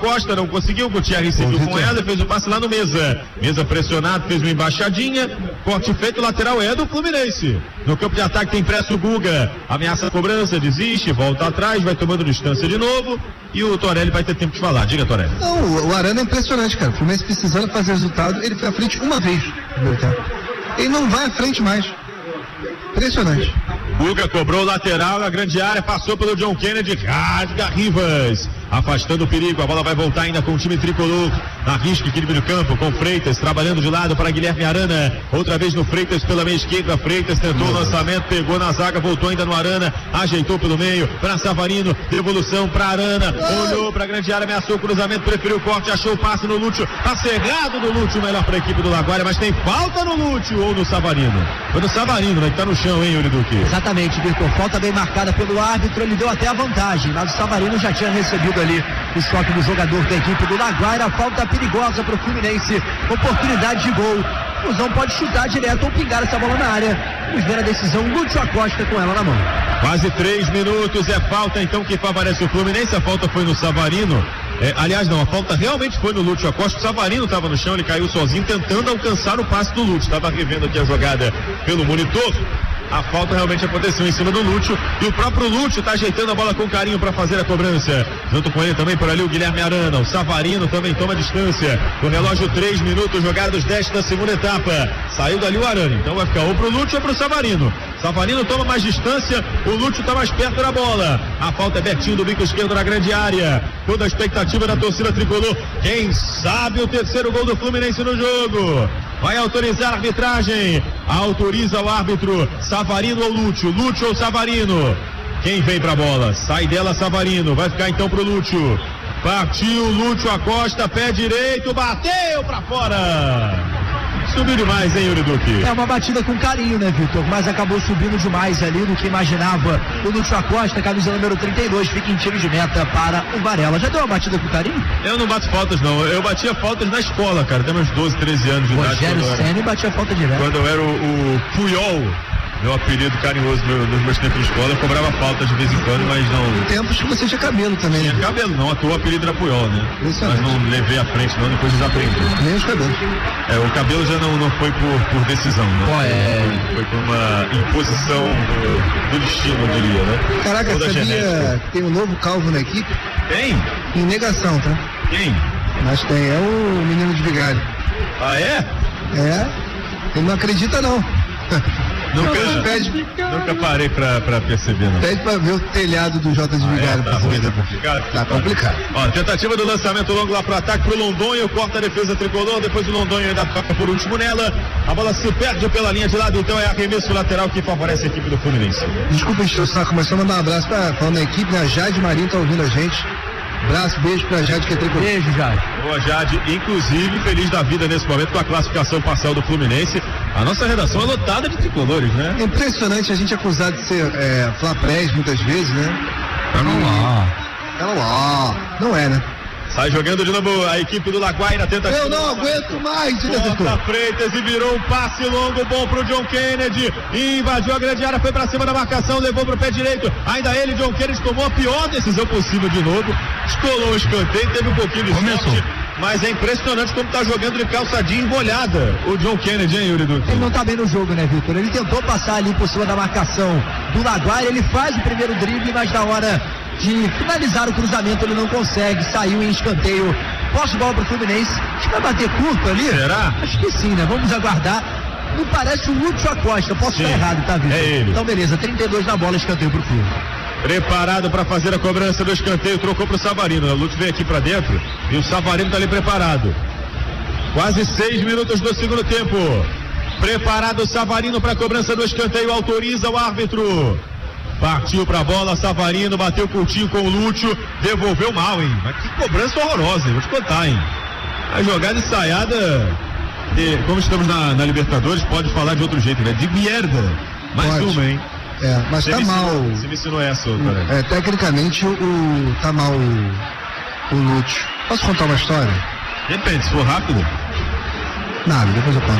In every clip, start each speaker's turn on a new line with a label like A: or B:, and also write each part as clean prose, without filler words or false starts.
A: Acosta, não conseguiu, o Gutierrez seguiu com ela, fez o passe lá no Mesa. Mesa pressionado, fez uma embaixadinha, corte feito, o lateral é do Fluminense. No campo de ataque tem pressa o Guga, ameaça a cobrança, desiste, volta atrás, vai tomando distância de novo, e o Torelli vai ter tempo de falar. Diga, Torelli.
B: Não, o Arana é impressionante, cara. O Fluminense precisando fazer resultado, ele foi à frente uma vez. Ele não vai à frente mais. Impressionante.
A: Guga cobrou o lateral na grande área, passou pelo John Kennedy, rasga Rivas, afastando o perigo, a bola vai voltar ainda com o time tricolor, na risca, equilíbrio do campo, com Freitas, trabalhando de lado para Guilherme Arana, outra vez no Freitas pela meia esquerda, Freitas tentou o lançamento, pegou na zaga, voltou ainda no Arana, ajeitou pelo meio, para Savarino, devolução para Arana, olhou para a grande área, ameaçou o cruzamento, preferiu o corte, achou o passe no Lúcio, tá cegado no Lúcio, melhor para a equipe do Laguaira, mas tem falta no Lúcio ou no Savarino? Foi no Savarino, né, que tá no chão, hein, Yuri Duque?
C: Exatamente, Vitor, falta bem marcada pelo árbitro, ele deu até a vantagem, mas o Savarino já tinha recebido ali o choque do jogador da equipe do Laguaira, falta perigosa para o Fluminense, oportunidade de gol, o Fusão pode chutar direto ou pingar essa bola na área, vamos ver a decisão, Lúcio Acosta com ela na mão.
A: Quase 3 minutos, é falta então que favorece o Fluminense, a falta foi no Savarino, aliás não, a falta realmente foi no Lúcio Acosta, o Savarino estava no chão, ele caiu sozinho tentando alcançar o passe do Lúcio, estava revendo aqui a jogada pelo monitor. A falta realmente aconteceu em cima do Lúcio e o próprio Lúcio está ajeitando a bola com carinho para fazer a cobrança. Junto com ele também por ali o Guilherme Arana. O Savarino também toma distância. O relógio 3 minutos, jogados 10 da segunda etapa. Saiu dali o Arana. Então vai ficar ou pro Lúcio ou pro Savarino. Savarino toma mais distância, o Lúcio está mais perto da bola. A falta é Bertinho do bico esquerdo na grande área. Toda a expectativa da torcida tricolor. Quem sabe o terceiro gol do Fluminense no jogo. Vai autorizar a arbitragem. Autoriza o árbitro. Savarino ou Lúcio? Lúcio ou Savarino? Quem vem pra bola? Sai dela Savarino. Vai ficar então pro Lúcio. Partiu Lúcio Acosta, pé direito, bateu pra fora. Subiu demais, hein, Yuri Duque?
C: É uma batida com carinho, né, Vitor? Mas acabou subindo demais ali do que imaginava o Lúcio Acosta, camisa número 32, fica em tiro de meta para o Varela. Já deu uma batida com carinho?
A: Eu não bato faltas, não. Eu batia faltas na escola, cara. Tem uns 12, 13 anos de idade.
C: Rogério Ceni batia falta direto.
A: Quando eu era o Puyol, meu apelido carinhoso nos meus tempos de escola, eu cobrava faltas de vez em quando, mas não.
B: Tempos que você tinha cabelo também.
A: Tinha cabelo, não. À toa o apelido era Puyol, né? Mas não levei à frente, não. Depois desaprendi.
B: Nem os cabelos.
A: O cabelo já não foi por decisão, né? Foi por uma imposição do destino, eu diria, né?
B: Caraca, sabia que tem um novo calvo na equipe?
A: Tem?
B: Em negação, tá?
A: Quem?
B: Mas tem, é o menino de Vigário.
A: Ah, é?
B: É. Ele não acredita, não.
A: Nunca parei pra perceber, não.
B: Pede pra ver o telhado do J de Vigário. Tá complicado.
A: Ó, tentativa do lançamento longo lá pro ataque pro Londonho, corta a defesa tricolor, depois o Londonho ainda toca por último nela, a bola se perde pela linha de lado, então é arremesso lateral que favorece a equipe do Fluminense.
B: Desculpa, eu estava começando a mandar um abraço falando da equipe, né? A Jade Marinho tá ouvindo a gente. Abraço, beijo pra Jade, que é tricolor.
C: Beijo, Jade.
A: Boa, Jade, inclusive feliz da vida nesse momento com a classificação parcial do Fluminense. A nossa redação é lotada de tricolores, né?
B: É impressionante a gente acusado de ser fla-prés muitas vezes, né? Pera lá. Não é, né?
A: Sai jogando de novo a equipe do Laguaira, tentativa.
B: Eu não aguento mais, diretor.
A: Freitas e virou um passe longo bom pro John Kennedy. Invadiu a grande área, foi pra cima da marcação, levou pro pé direito. Ainda ele, John Kennedy, tomou a pior decisão possível de novo. Escolou o escanteio, teve um pouquinho de sorte. Mas é impressionante como tá jogando de calça jeans molhada o John Kennedy, hein, Yuri Duque?
C: Ele não tá bem no jogo, né, Vitor? Ele tentou passar ali por cima da marcação do Laguaira, ele faz o primeiro drible, mas na hora de finalizar o cruzamento ele não consegue, saiu em escanteio. Posse de bola pro Fluminense, acho que vai bater curto ali.
A: Será?
C: Acho que sim, né? Vamos aguardar. Não parece o Lúcio Acosta, posso estar errado, tá, Vitor?
A: É ele.
C: Então beleza, 32 na bola, escanteio pro Fluminense.
A: Preparado para fazer a cobrança do escanteio, trocou pro Savarino. O Lúcio veio aqui para dentro e o Savarino tá ali preparado. Quase 6 minutos do segundo tempo. Preparado o Savarino para a cobrança do escanteio, autoriza o árbitro. Partiu pra bola, Savarino, bateu curtinho com o Lúcio, devolveu mal, hein? Mas que cobrança horrorosa, hein? Vou te contar, hein? A jogada ensaiada, como estamos na Libertadores, pode falar de outro jeito, né? De merda. Mais
B: pode.
A: uma, hein?
B: Mas tá mal.
A: Você me ensinou essa, cara.
B: Tecnicamente, tá mal o Lúcio. Posso contar uma história?
A: Depende, se for rápido.
B: Nada, depois eu conto.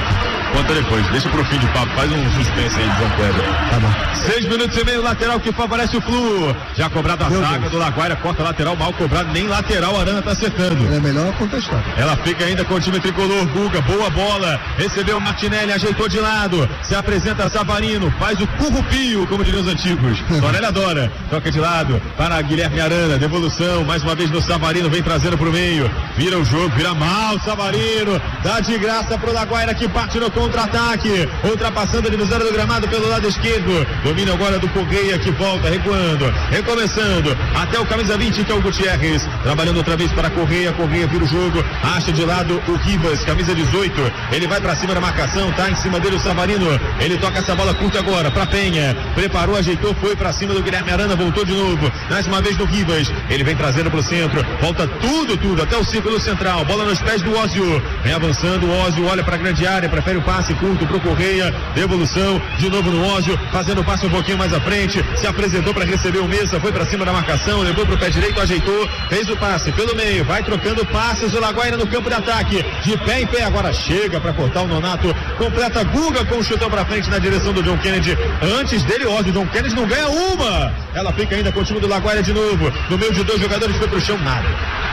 A: Conta depois, deixa pro fim de papo, faz um suspense aí, João Pedro.
C: Tá bom.
A: 6 minutos e meio, lateral que favorece o Flu. Já cobrado a zaga do Laguaira, corta lateral, mal cobrado, nem lateral, a Arana tá acertando.
B: É melhor contestar.
A: Ela fica ainda com o time tricolor, Guga, boa bola, recebeu o Martinelli, ajeitou de lado, se apresenta Savarino, faz o currupio, como diriam os antigos. Torelli adora, toca de lado para Guilherme Arana, devolução, mais uma vez no Savarino, vem trazendo pro meio, vira o jogo, vira mal, Savarino, dá de graça pro Laguaira que parte no contra-ataque, ultrapassando a divisória do gramado pelo lado esquerdo, domina agora do Correia que volta, recuando, recomeçando, até o camisa 20 que é o Gutierrez, trabalhando outra vez para Correia, Correia vira o jogo, acha de lado o Rivas, camisa 18, ele vai para cima da marcação, tá em cima dele o Savarino, ele toca essa bola curta agora para Penha, preparou, ajeitou, foi para cima do Guilherme Arana, voltou de novo, mais uma vez no Rivas, ele vem trazendo pro centro, volta tudo, até o círculo central, bola nos pés do Ósio, vem avançando, o Ósio olha para a grande área, prefere o passe curto pro Correia, devolução, de novo no Ósio, fazendo o passe um pouquinho mais à frente, se apresentou para receber o Messa, foi para cima da marcação, levou pro pé direito, ajeitou, fez o passe pelo meio, vai trocando passes, o Laguaira no campo de ataque, de pé em pé, agora chega para cortar o Nonato, completa Guga com o chutão para frente na direção do John Kennedy, antes dele Ósio, John Kennedy não ganha uma, ela fica ainda com o time do Laguaira de novo, no meio de 2 jogadores, foi pro chão, nada.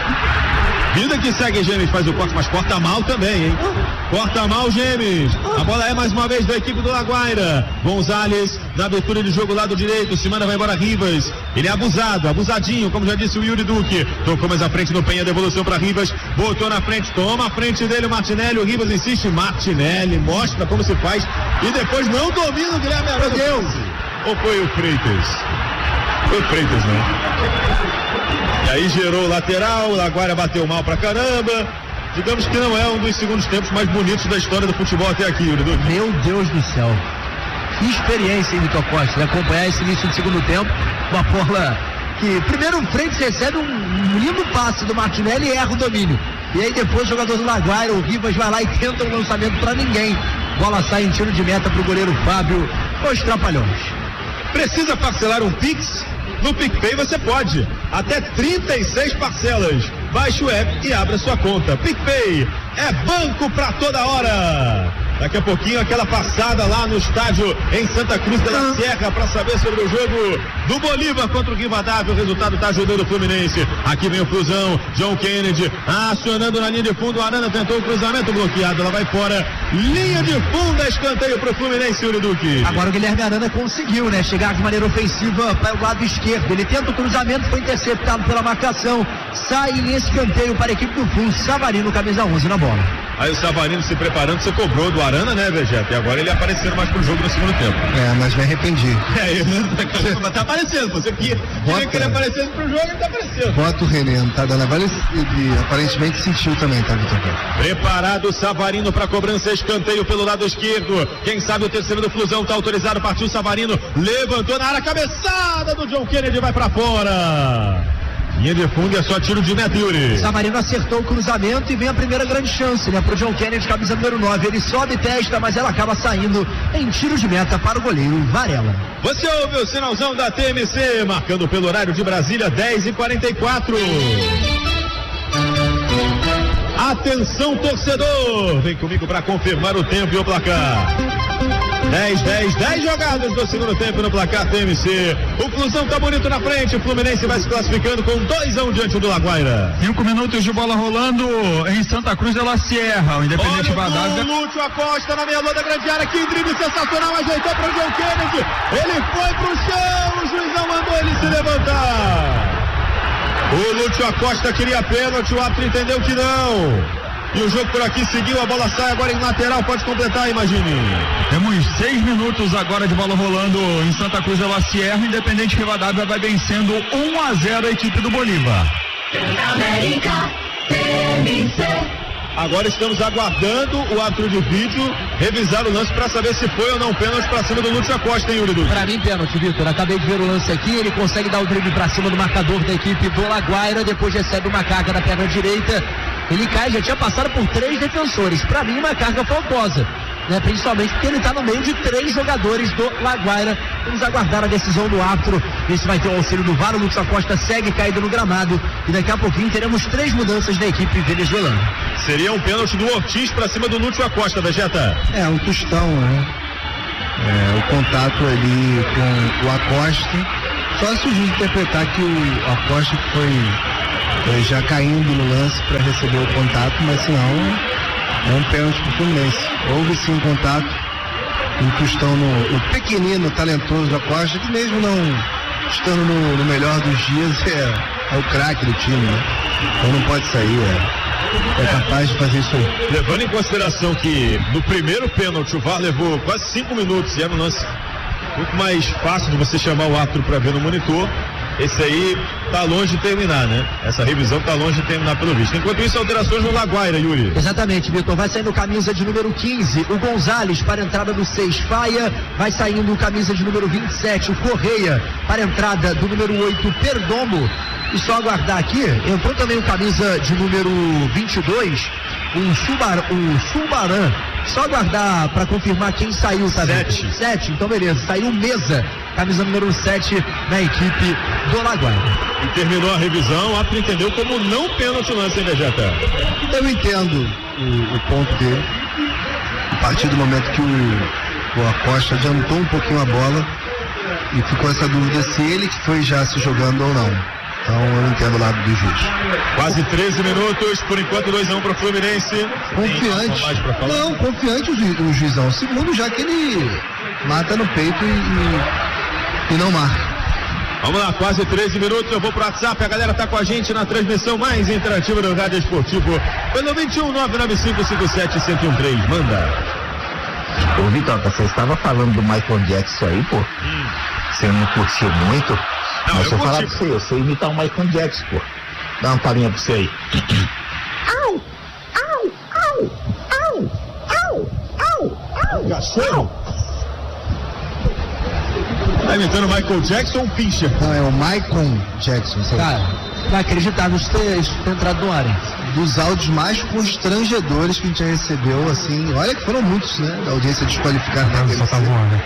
A: Vida que segue, Gêmeos faz o corte, mas corta mal também, hein? Corta mal, Gêmeos. A bola é mais uma vez da equipe do Laguaira. Gonzalez na abertura de jogo lado direito. Semana vai embora Rivas. Ele é abusado, abusadinho, como já disse o Yuri Duque. Tocou mais à frente no Penha, devolução para Rivas. Botou na frente, toma a frente dele o Martinelli. O Rivas insiste, Martinelli mostra como se faz e depois não domina o Guilherme Arana. Deus! Ou foi o Freitas? Foi o Freitas, né? E aí gerou o lateral, o Laguaira bateu mal pra caramba. Digamos que não é um dos segundos tempos mais bonitos da história do futebol até aqui, Yuri Duque.
C: Meu Deus do céu. Que experiência, hein, Vitor Costa, de acompanhar esse início do segundo tempo. Uma bola que primeiro o Freitas recebe um lindo passe do Martinelli e erra o domínio. E aí depois o jogador do Laguaira, o Rivas, vai lá e tenta um lançamento pra ninguém. Bola sai em tiro de meta pro goleiro Fábio. Os Trapalhões.
A: Precisa parcelar um Pix? No PicPay você pode, até 36 parcelas. Baixe o app e abra sua conta. PicPay é banco pra toda hora. Daqui a pouquinho aquela passada lá no estádio em Santa Cruz de la Sierra para saber sobre o jogo do Bolívar contra o Rivadavia. O resultado está ajudando o Fluminense. Aqui vem o Flusão, John Kennedy acionando na linha de fundo. O Arana tentou o cruzamento bloqueado, ela vai fora. Linha de fundo, escanteio para o Fluminense, Yuri Duque.
C: Agora o Guilherme Arana conseguiu, né? Chegar de maneira ofensiva para o lado esquerdo. Ele tenta o cruzamento, foi interceptado pela marcação. Sai em escanteio para a equipe do Flu. Savarino, camisa 11 na bola.
A: Aí o Savarino se preparando, você cobrou do Arana, né, Vegeta? E agora ele aparecendo mais pro jogo no segundo tempo.
B: É, mas me arrependi.
A: Mas tá aparecendo, você queria que ele aparecesse pro jogo, ele tá aparecendo.
B: Bota o René, não tá dando a vale, ele aparentemente sentiu também, tá, Vitor?
A: Preparado o Savarino pra cobrança, escanteio pelo lado esquerdo. Quem sabe o terceiro do Flusão tá autorizado, partiu o Savarino, levantou na área, cabeçada do John Kennedy, vai pra fora. Linha de fundo é só tiro de meta, Yuri.
C: Savarino acertou o cruzamento e vem a primeira grande chance, né? Pro John Kennedy, camisa número 9. Ele sobe e testa, mas ela acaba saindo em tiro de meta para o goleiro Varela.
A: Você ouve o sinalzão da TMC, marcando pelo horário de Brasília, 10h44. Atenção, torcedor! Vem comigo para confirmar o tempo e o placar. 10 jogadas do segundo tempo no placar TMC. O Flusão tá bonito na frente. O Fluminense vai se classificando com 2-1 diante do Laguaira.
D: 5 minutos de bola rolando em Santa Cruz de la Sierra. O Independente Rivadavia.
A: O Lúcio Acosta na meia lua da grande área. Que drible sensacional. Ajeitou para o John Kennedy. Ele foi pro chão. O juizão mandou ele se levantar. O Lúcio Acosta queria pênalti. O árbitro entendeu que não. E o jogo por aqui seguiu, a bola sai agora em lateral, pode completar, imagine.
D: Temos 6 minutos agora de bola rolando em Santa Cruz de la Sierra. Independente Rivadavia vai vencendo 1-0 a equipe do Bolívar.
A: Agora estamos aguardando o árbitro de vídeo revisar o lance para saber se foi ou não pênalti para cima do Lúcio Acosta, hein, Yuri Duque?
C: Para mim, pênalti, Vitor. Acabei de ver o lance aqui. Ele consegue dar o drible para cima do marcador da equipe do Laguaira. Depois recebe uma carga da perna direita. Ele cai, já tinha passado por 3 defensores. Para mim, uma carga faltosa. né? Principalmente porque ele está no meio de 3 jogadores do Laguaira. Vamos aguardar a decisão do árbitro, ver se vai ter o auxílio do VAR. O Lúcio Acosta segue caído no gramado e daqui a pouquinho teremos 3 mudanças na equipe venezuelana.
A: Seria um pênalti do Ortiz para cima do Lúcio Acosta, Vegeta.
B: É um tostão, né? O contato ali com o Acosta, só se o juiz interpretar que o Acosta foi já caindo no lance para receber o contato, mas senão é um pênalti pro Fluminense. Houve sim um contato, um tostão no pequenino, talentoso do Acosta, que mesmo não estando no melhor dos dias é o craque do time, né? Então não pode sair, é capaz de fazer isso aí.
A: Levando em consideração que no primeiro pênalti o VAR levou quase 5 minutos e era um lance muito mais fácil de você chamar o árbitro para ver no monitor, esse aí tá longe de terminar, né? Essa revisão tá longe de terminar pelo visto. Enquanto isso, alterações no Laguaira, Yuri.
C: Exatamente, Vitor. Vai saindo camisa de número 15, o Gonzalez para a entrada do 6, Faia. Vai saindo camisa de número 27, o Correia para a entrada do número 8, Perdomo. E só aguardar aqui, entrou também o camisa de número 22, o Subaran. Só aguardar para confirmar quem saiu, tá? 7, então beleza. Saiu Mesa, camisa número 7 na equipe do Laguaira.
A: E terminou a revisão, o árbitro entendeu como não pênalti lance, hein, Vegeta?
B: Eu entendo o ponto dele. A partir do momento que o Acosta adiantou um pouquinho a bola e ficou essa dúvida se ele que foi já se jogando ou não. Então eu entendo o lado do juiz.
A: Quase 13 minutos, por enquanto 2-1 para o Fluminense.
B: Confiante. Não, confiante o juizão. Segundo, já que ele mata no peito e não marca.
A: Vamos lá, quase 13 minutos, eu vou pro WhatsApp, a galera tá com a gente na transmissão mais interativa do Rádio Esportivo, pelo 21-99557-1013, manda.
E: Ô Vitor, você estava falando do Michael Jackson aí, pô? Você não curtiu muito?
A: Não,
E: mas eu falar
A: curti.
E: pra você, eu sei imitar o Michael Jackson, pô. Dá uma palhinha pra você aí.
F: Au! Au! Au! Au! Au! Au! Au!
A: Cachorro? Tá imitando o Michael Jackson ou o Pincher?
B: Não, é o Michael Jackson. Sabe?
C: Cara, inacreditável isso ter entrado no ar, hein?
B: Dos áudios mais constrangedores que a gente já recebeu, assim, olha que foram muitos, né? Da audiência desqualificada.
C: Só tá voando.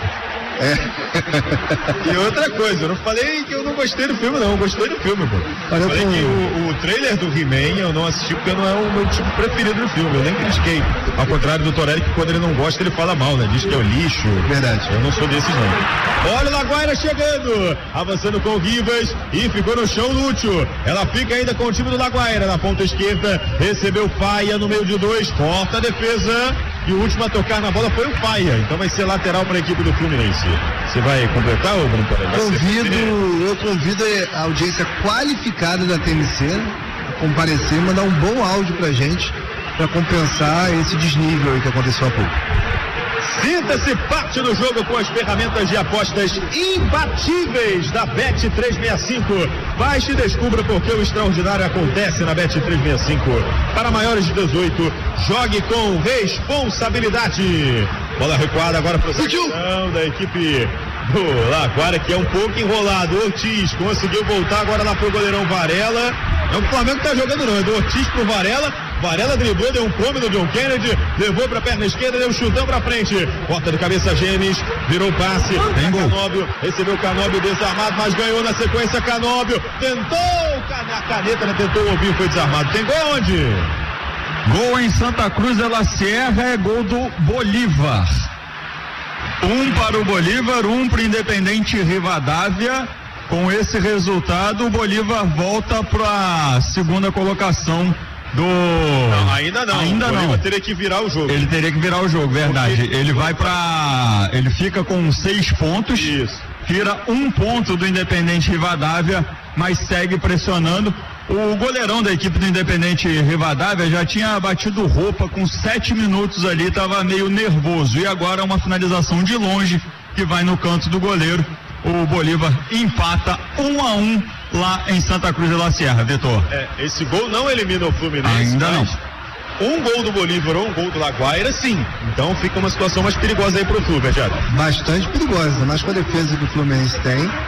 A: E outra coisa, eu não falei que eu não gostei do filme, não. Eu gostei do filme, pô.
B: Olha,
A: Falei que o trailer do He-Man eu não assisti porque não é o meu tipo preferido do filme. Eu nem critiquei. Ao contrário do Torelli, que quando ele não gosta, ele fala mal, né? Diz que é o lixo.
B: Verdade.
A: Eu não sou desses, não. Olha o Laguaira chegando. Avançando com o Rivas e ficou no chão Lúcio. Ela fica ainda com o time do Laguaira. Na ponta esquerda, recebeu Faia no meio de 2. Corta a defesa. E o último a tocar na bola foi o Faia. Então vai ser lateral para a equipe do Fluminense. Você vai completar, ô Bruno Torelli?
B: Eu convido a audiência qualificada da TMC a comparecer e mandar um bom áudio pra gente para compensar esse desnível aí que aconteceu há pouco.
A: Sinta-se parte do jogo com as ferramentas de apostas imbatíveis da Bet365. Baixe e descubra porque o extraordinário acontece na Bet365. Para maiores de 18, jogue com responsabilidade. Bola recuada agora para o da equipe do Laguaira, que é um pouco enrolado. Ortiz conseguiu voltar agora lá pro goleirão Varela. É o Flamengo que tá jogando não, é do Ortiz pro Varela. Varela driblou, deu um come no John Kennedy, levou pra perna esquerda, deu um chutão pra frente. Porta de cabeça Gêmeos, virou passe. Canóbio, recebeu Canóbio desarmado, mas ganhou na sequência Canóbio. Tentou a caneta, né? Tentou o ovinho, foi desarmado. Tem gol onde?
D: Gol em Santa Cruz de la Sierra, é gol do Bolívar. 1 para o Bolívar, 1 para o Independente Rivadavia. Com esse resultado, o Bolívar volta para a segunda colocação do...
A: Não, ainda não.
D: Ainda
A: o Bolívar
D: não.
A: teria que virar o jogo.
D: Ele teria que virar o jogo, verdade. Ele vai para... Ele fica com 6 pontos.
A: Isso.
D: Tira 1 ponto do Independente Rivadavia, mas segue pressionando. O goleirão da equipe do Independente Rivadavia já tinha batido roupa com 7 minutos ali, estava meio nervoso. E agora uma finalização de longe que vai no canto do goleiro. O Bolívar empata 1-1 lá em Santa Cruz de la Sierra, Vitor.
A: Esse gol não elimina o Fluminense.
D: Ainda não.
A: Um gol do Bolívar ou um gol do Laguaira, sim. Então fica uma situação mais perigosa aí pro Flu, Vejado.
B: Bastante perigosa, mas com a defesa que o Fluminense tem,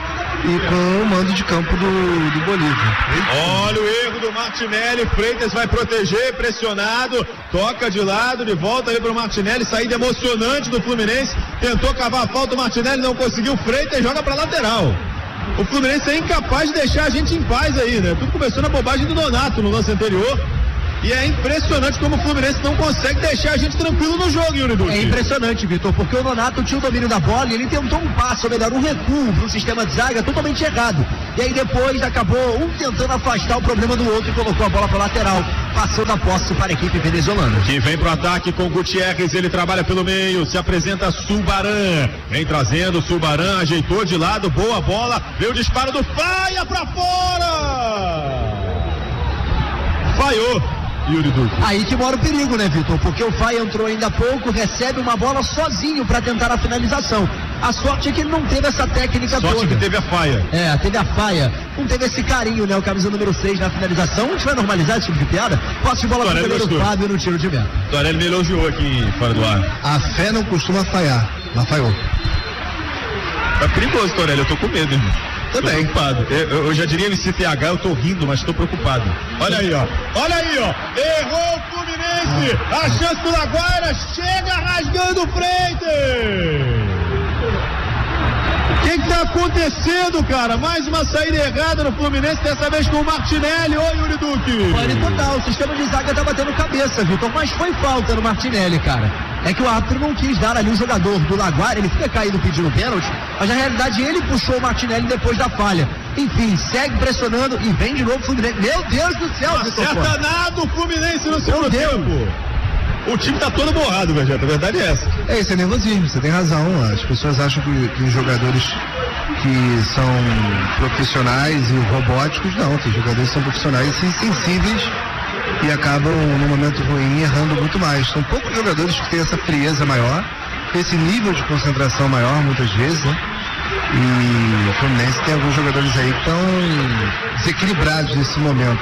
B: e com o mando de campo do Bolívar.
A: Olha o erro do Martinelli, Freitas vai proteger, pressionado, toca de lado, de volta ali pro Martinelli, saída emocionante do Fluminense, tentou cavar a falta, o Martinelli não conseguiu, Freitas joga pra lateral. O Fluminense é incapaz de deixar a gente em paz aí, né? Tudo começou na bobagem do Nonato no lance anterior. E é impressionante como o Fluminense não consegue deixar a gente tranquilo no jogo, Yuri Duque.
C: É impressionante, Vitor, porque o Nonato tinha o domínio da bola e ele tentou um passo, ou melhor, um recuo pro sistema de zaga totalmente errado. E aí depois acabou um tentando afastar o problema do outro e colocou a bola para lateral, passando a posse para a equipe venezuelana.
A: Que vem pro ataque com Gutierrez, ele trabalha pelo meio, se apresenta Subaran, vem trazendo Subaran, ajeitou de lado, boa bola, veio o disparo do Faia pra fora! Falhou. Yuri Duque.
C: Aí que mora o perigo, né, Vitor? Porque o Faia entrou ainda há pouco, recebe uma bola sozinho para tentar a finalização. A sorte é que ele não teve essa técnica toda.
A: Sorte que teve a Faia.
C: É, teve a Faia. Não teve esse carinho, né? O camisa número 6 na finalização. A gente vai normalizar esse tipo de piada? Posse de bola pro goleiro Fábio no tiro de meta.
A: Torelli me elogiou aqui fora do ar.
B: A fé não costuma falhar, mas falhou.
A: Tá perigoso, Torelli, eu tô com medo, irmão.
B: Também.
A: Tô preocupado. Eu já diria MCTH, eu tô rindo, mas tô preocupado. Olha aí, ó. Olha aí, ó. Errou o Fluminense. A chance do Laguaira chega rasgando o Freitas. O que tá acontecendo, cara? Mais uma saída errada no Fluminense, dessa vez com o Martinelli. Oi, Yuri Duque.
C: Pane total, o sistema de zaga tá batendo cabeça, Vitor, mas foi falta no Martinelli, cara. É que o árbitro não quis dar ali o jogador do Laguaira, ele fica caído pedindo pênalti, mas na realidade ele puxou o Martinelli depois da falha. Enfim, segue pressionando e vem de novo o Fluminense. Meu Deus do céu, Vitor.
A: Acerta nada o Fluminense no segundo tempo. O time tá todo borrado, Vegeta, a verdade é essa.
B: É, isso é nervosismo, você tem razão. As pessoas acham que os jogadores que são profissionais e robóticos, não, tem jogadores que são profissionais e sensíveis e acabam, no momento ruim, errando muito mais. São poucos jogadores que têm essa frieza maior, esse nível de concentração maior, muitas vezes, né? E o Fluminense tem alguns jogadores aí que estão desequilibrados nesse momento.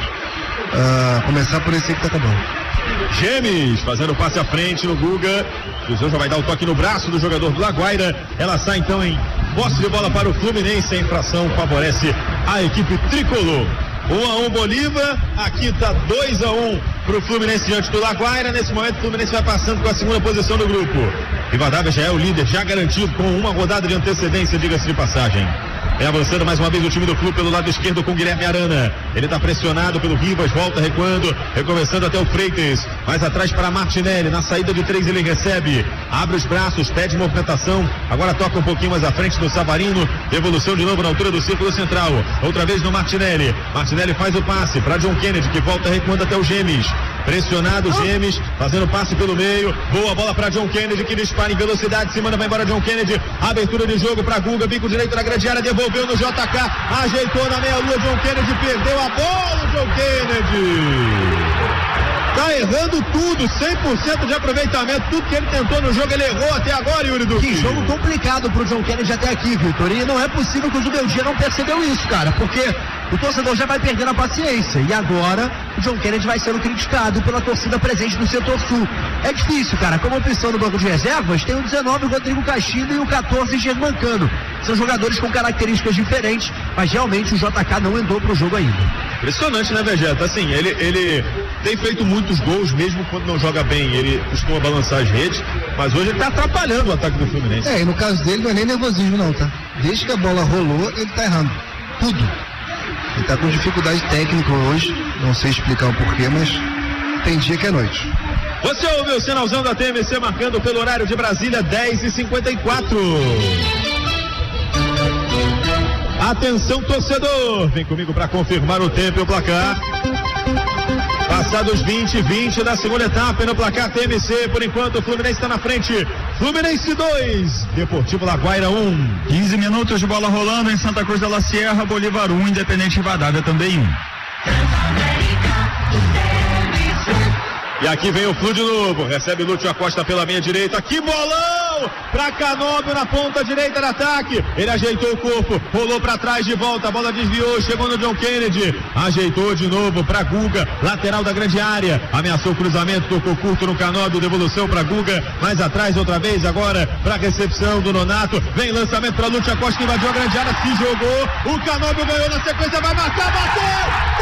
B: Começar por esse aí que tá acabando.
A: Gemes fazendo passe à frente no Guga. O Zé já vai dar o toque no braço do jogador do Laguaira. Ela sai então em posse de bola para o Fluminense. A infração favorece a equipe tricolor. 1-1 Bolívar, aqui tá 2-1 pro Fluminense diante do Laguaira. Nesse momento o Fluminense vai passando com a segunda posição do grupo. Rivadavia já é o líder, já garantido com uma rodada de antecedência, diga-se de passagem. É avançando mais uma vez o time do clube pelo lado esquerdo com Guilherme Arana. Ele está pressionado pelo Rivas, volta recuando, recomeçando até o Freitas. Mais atrás para Martinelli, na saída de 3 ele recebe, abre os braços, pede movimentação. Agora toca um pouquinho mais à frente do Savarino. Evolução de novo na altura do círculo central. Outra vez no Martinelli. Martinelli faz o passe para John Kennedy, que volta recuando até o Gemes. Pressionado o Gemes, fazendo passe pelo meio. Boa bola para John Kennedy, que dispara em velocidade. Se manda, vai embora John Kennedy. Abertura de jogo para Guga, bico direito na grande área, devolveu no JK, ajeitou na meia-lua. John Kennedy perdeu a bola. John Kennedy tá errando tudo, 100% de aproveitamento. Tudo que ele tentou no jogo, ele errou até agora, Yuri Duque.
C: Que jogo complicado pro John Kennedy até aqui, Vitor. E não é possível que o Zubeldia não percebeu isso, cara, porque o torcedor já vai perdendo a paciência. E agora o John Kennedy vai sendo criticado pela torcida presente no setor sul. É difícil, cara. Como opção no banco de reservas, tem o 19 Rodrigo Castilho e o 14 Germancano. São jogadores com características diferentes, mas realmente o JK não entrou pro jogo ainda.
A: Impressionante, né, Vegeta? Assim, ele tem feito muitos gols, mesmo quando não joga bem. Ele costuma balançar as redes, mas hoje ele tá atrapalhando o ataque do Fluminense.
B: E no caso dele não é nem nervosismo não, tá? Desde que a bola rolou, ele tá errando. Tudo. Ele tá com dificuldade técnica hoje, não sei explicar o porquê, mas tem dia que é noite.
A: Você ouviu o sinalzão da TMC marcando pelo horário de Brasília, 10h54. Atenção, torcedor, vem comigo para confirmar o tempo e o placar. Passados 20 da segunda etapa no placar TMC, por enquanto o Fluminense está na frente. Fluminense 2, Deportivo Laguaira 1.
D: 15 minutos de bola rolando em Santa Cruz da La Sierra, Bolívar 1, Independente Rivadavia também 1.
A: E aqui vem o Flu de novo, recebe Lúcio Acosta pela meia direita, que bolão! para Canóbio na ponta direita do ataque. Ele ajeitou o corpo, rolou para trás de volta, a bola desviou, chegou no John Kennedy, ajeitou de novo para Guga, lateral da grande área, ameaçou o cruzamento, tocou curto no Canóbio, devolução para Guga, mais atrás outra vez agora para recepção do Nonato, vem lançamento para Lúcio Acosta que invadiu a grande área, se jogou, o Canóbio ganhou na sequência, vai marcar, bateu!